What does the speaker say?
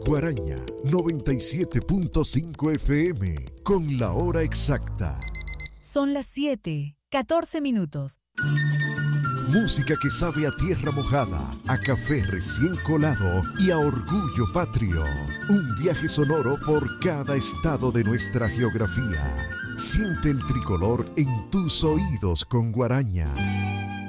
Guaraña 97.5 FM con la hora exacta. Son las 7:14. Música que sabe a tierra mojada, a café recién colado y a orgullo patrio. Un viaje sonoro por cada estado de nuestra geografía. Siente el tricolor en tus oídos con Guaraña.